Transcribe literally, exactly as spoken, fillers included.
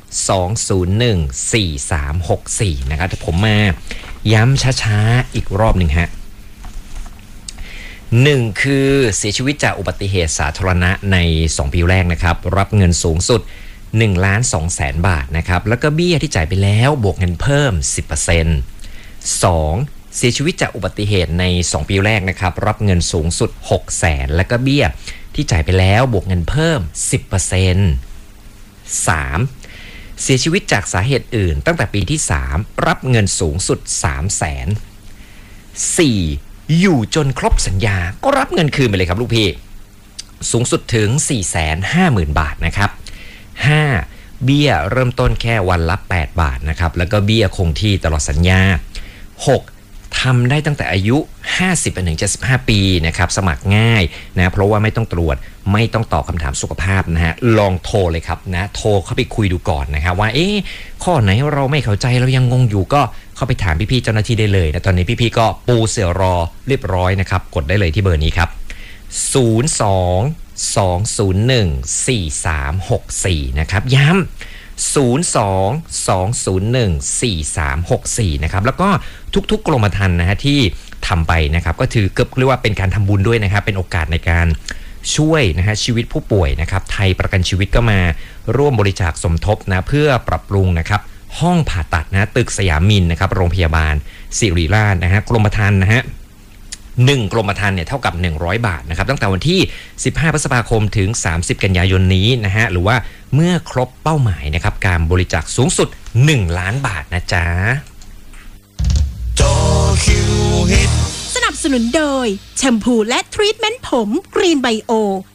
สอง ศูนย์ หนึ่ง สี่ สาม หก สี่นะครับผมมาย้ำช้าๆอีกรอบหนึ่งฮะหนึ่งคือเสียชีวิตจากอุบัติเหตุสาธารณะในสองปีแรกนะครับรับเงินสูงสุดหนึ่งล้านสองแสนบาทนะครับแล้วก็เบี้ยที่จ่ายไปแล้วบวกเงินเพิ่ม สิบเปอร์เซ็นต์ สองเสียชีวิตจากอุบัติเหตุในสองปีแรกนะครับรับเงินสูงสุดหกแสนแล้วก็เบี้ยที่จ่ายไปแล้วบวกเงินเพิ่ม สิบเปอร์เซ็นต์ สามเสียชีวิตจากสาเหตุอื่นตั้งแต่ปีที่สามรับเงินสูงสุดสามแสน สี่อยู่จนครบสัญญาก็รับเงินคืนไปเลยครับลูกพี่สูงสุดถึง สี่แสนห้าหมื่น บาทนะครับห้าเบี้ยเริ่มต้นแค่วันละแปดบาทนะครับแล้วก็เบี้ยคงที่ตลอดสัญญาหกทำได้ตั้งแต่อายุห้าสิบถึงเจ็ดสิบห้าปีนะครับสมัครง่ายนะเพราะว่าไม่ต้องตรวจไม่ต้องตอบคำถามสุขภาพนะฮะลองโทรเลยครับนะโทรเข้าไปคุยดูก่อนนะครับว่าเอ๊ะข้อไหนเราไม่เข้าใจเรายังงงอยู่ก็เข้าไปถามพี่ๆเจ้าหน้าที่ได้เลยนะตอนนี้พี่ๆก็ปูเสื่อรอเรียบร้อยนะครับกดได้เลยที่เบอร์นี้ครับศูนย์ สอง สอง ศูนย์ หนึ่ง สี่ สาม หก สี่นะครับย้ำศูนย์ สอง สอง ศูนย์ หนึ่ง สี่ สาม หก สี่นะครับแล้วก็ทุกๆกรมธรรม์นะฮะที่ทำไปนะครับก็ถือเรียกว่าเป็นการทำบุญด้วยนะครับเป็นโอกาสในการช่วยนะฮะชีวิตผู้ป่วยนะครับไทยประกันชีวิตก็มาร่วมบริจาคสมทบนะเพื่อปรับปรุงนะครับห้องผ่าตัดนะตึกสยามมินนะครับโรงพยาบาลศิริราชนะฮะกรมธรรม์นะฮะหนึ่งกรมธรรม์เนี่ยเท่ากับหนึ่งร้อยบาทนะครับตั้งแต่วันที่สิบห้าพฤษภาคมถึงสามสิบกันยายนนี้นะฮะหรือว่าเมื่อครบเป้าหมายนะครับการบริจาคสูงสุดหนึ่งล้านบาทนะจ๊ะจอคิวฮิตสนับสนุนโดยแชมพูและทรีทเมนต์ผมกรีนไบโอ